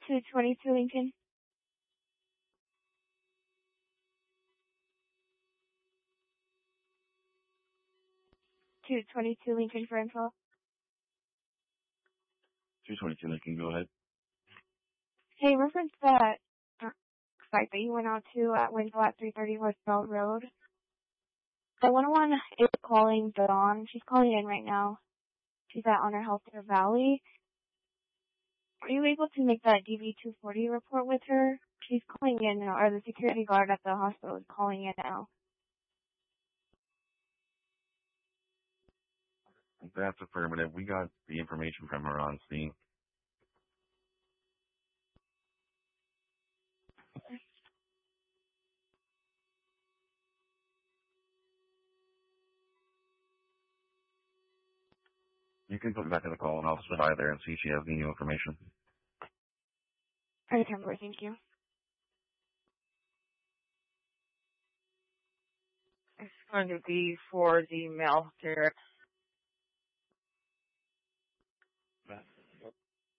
222 Lincoln. 222 Lincoln for info. 222 Lincoln, go ahead. Hey, reference that site that you went out to at Winslow at 330 West Belt Road. The 101 is calling Dawn. She's calling in right now. She's at Honor Healthcare Valley. Are you able to make that DV-240 report with her? She's calling in now, or the security guard at the hospital is calling in now. That's affirmative. We got the information from her on scene. You can put me back in the call, and I'll sit by there and see if she has any new information. Alright, Timber, thank you. It's going to be for the male here.